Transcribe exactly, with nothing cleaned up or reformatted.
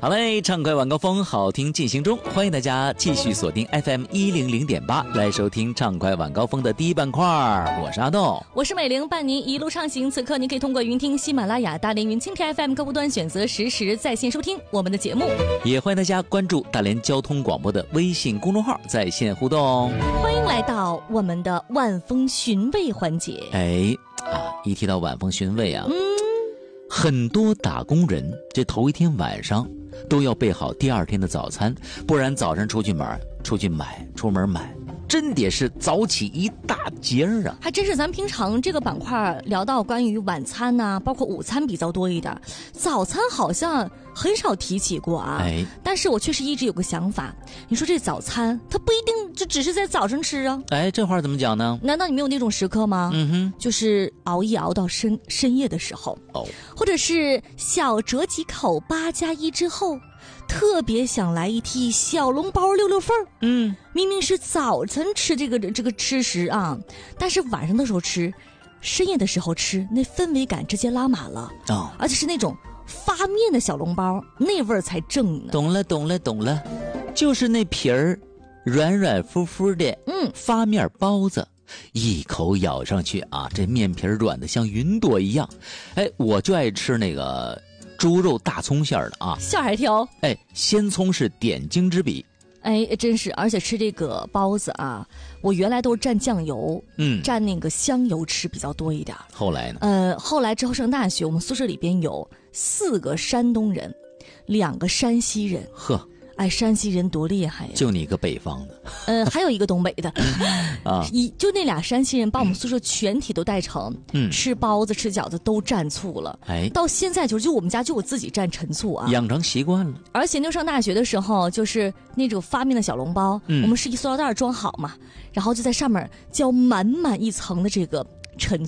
好嘞，畅快晚高峰，好听进行中，欢迎大家继续锁定 F M 一零零点八来收听畅快晚高峰的第一板块。我是阿栋， 我是美玲，伴您一路畅行。此刻您可以通过云听喜马拉雅、大连云蜻蜓 F M 客户端选择实时在线收听我们的节目， 也欢迎大家关注大连交通广播的微信公众号在线互动。 欢迎来到我们的晚风寻味环节。 哎啊，一提到晚风寻味啊， 嗯， 很多打工人这头一天晚上都要备好第二天的早餐，不然早上出去买出去买出门买真得是早起一大截儿啊！ 还真是，咱们平常这个板块聊到关于晚餐呐、啊，包括午餐比较多一点，早餐好像很少提起过啊。 哎， 但是我确实一直有个想法，你说这早餐它不一定就只是在早上吃啊。 哎，这话怎么讲呢？ 难道你没有那种时刻吗？ 嗯哼， 就是熬夜熬到深深夜的时候， 哦， 或者是小酌几口八加一之后，特别想来一屉小笼包溜溜缝儿。 嗯， 明明是早晨吃这个这个吃食啊，但是晚上的时候吃，深夜的时候吃，那氛围感直接拉满了啊、 哦！ 而且是那种发面的小笼包，那味儿才正呢。 懂了，懂了，懂了，就是那皮儿软软乎乎的， 嗯， 发面包子。一口咬上去啊，这面皮软的像云朵一样。哎，我就爱吃那个猪肉大葱馅儿的啊， 馅儿还挑。 哎，鲜葱是点睛之笔。 哎，真是，而且吃这个包子啊，我原来都是蘸酱油， 嗯， 蘸那个香油吃比较多一点。 后来呢？ 呃，后来之后上大学，我们宿舍里边有四个山东人，两个山西人。 呵。 哎，山西人多厉害呀！ 就你一个北方的， 呃，还有一个东北的， 啊， 一就那俩山西人把我们宿舍全体都带成， 嗯， 吃包子吃饺子都蘸醋了。 哎， 到现在就就我们家就我自己蘸陈醋啊， 养成习惯了。 而且那上大学的时候，就是那种发面的小笼包， 嗯， 我们是一塑料袋装好嘛，然后就在上面浇满满一层的这个陈